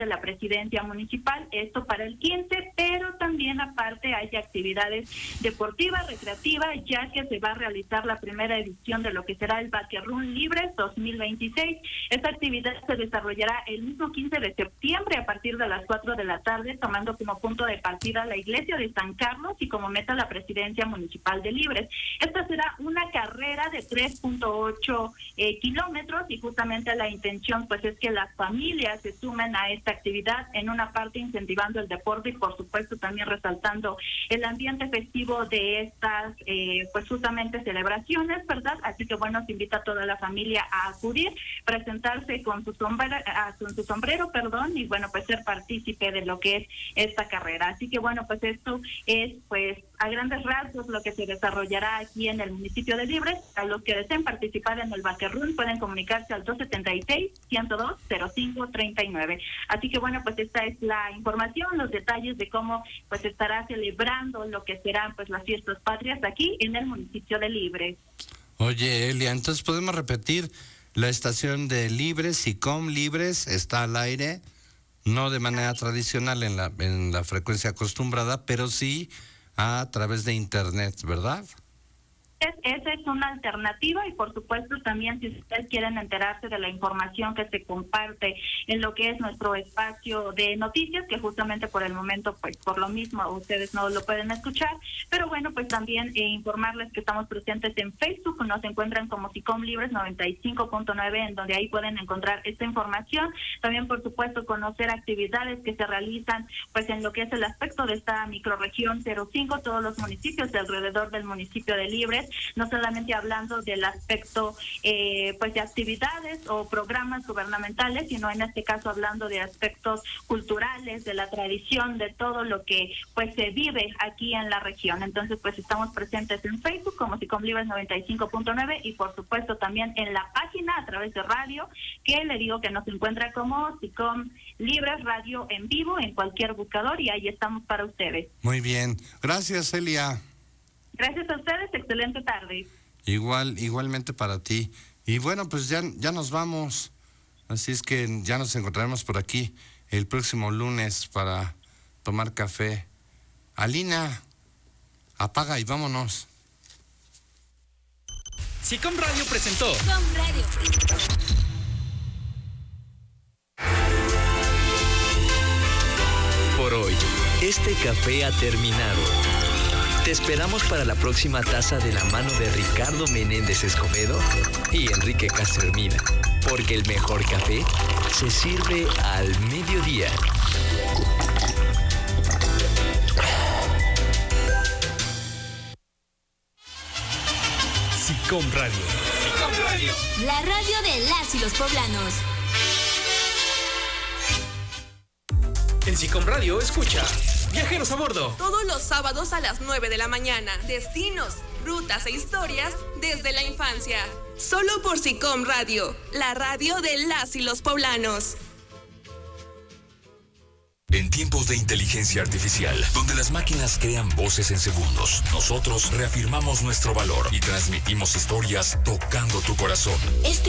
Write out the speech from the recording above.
de la presidencia municipal, esto para el 15, pero también aparte hay actividades deportivas, recreativas, ya que se va a realizar la primera edición de lo que será el Backyarrun Libres 2026. Esta actividad se desarrollará el mismo 15 de septiembre a partir de las 4 de la tarde, tomando como punto de partida la iglesia de San Carlos y como meta la presidencia municipal de Libres. Esta será una carrera de 3.8 kilómetros y justamente la intención pues es que las familias se sumen a esta actividad, en una parte incentivando el deporte y por supuesto también resaltando el ambiente festivo de estas pues justamente celebraciones, ¿verdad? Así que bueno, se invita a toda la familia a acudir, presentarse con su sombrero, y bueno, pues ser partícipe de lo que es esta carrera. Así que bueno, pues esto es pues a grandes rasgos lo que se desarrollará aquí en el municipio de Libres. A los que deseen participar en el Backyarrun pueden comunicarse al 276-102-0539. Así que bueno, pues esta es la información, los detalles de cómo pues estará celebrando lo que serán pues las fiestas patrias aquí en el municipio de Libres. Oye, Elia, entonces podemos repetir, la estación de Libres, SICOM Libres, está al aire, no de manera tradicional en la frecuencia acostumbrada, pero sí a través de internet, ¿verdad? Esa es una alternativa y por supuesto también si ustedes quieren enterarse de la información que se comparte en lo que es nuestro espacio de noticias, que justamente por el momento pues por lo mismo ustedes no lo pueden escuchar, pero bueno, pues también informarles que estamos presentes en Facebook, nos encuentran como SICOM Libres 95.9, en donde ahí pueden encontrar esta información. También por supuesto conocer actividades que se realizan pues en lo que es el aspecto de esta microrregión 05, todos los municipios de alrededor del municipio de Libres, no solamente hablando del aspecto pues de actividades o programas gubernamentales, sino en este caso hablando de aspectos culturales, de la tradición, de todo lo que pues se vive aquí en la región. Entonces pues estamos presentes en Facebook como SICOM Libres 95.9 y por supuesto también en la página a través de radio, que le digo que nos encuentra como SICOM Libres Radio en vivo en cualquier buscador y ahí estamos para ustedes. Muy bien, gracias, Elia. Gracias a ustedes, excelente tarde. Igualmente para ti. Y bueno, pues ya nos vamos. Así es que ya nos encontraremos por aquí el próximo lunes para tomar café. Alina, apaga y vámonos. SICOM Radio presentó. SICOM Radio. Por hoy, este café ha terminado. Te esperamos para la próxima taza de la mano de Ricardo Menéndez Escobedo y Enrique Castro Hermida, porque el mejor café se sirve al mediodía. SICOM Radio. SICOM Radio. La radio de las y los poblanos. En SICOM Radio escucha Viajeros a Bordo. Todos los sábados a las 9 de la mañana. Destinos, rutas e historias desde la infancia. Solo por SICOM Radio, la radio de las y los poblanos. En tiempos de inteligencia artificial, donde las máquinas crean voces en segundos, nosotros reafirmamos nuestro valor y transmitimos historias tocando tu corazón.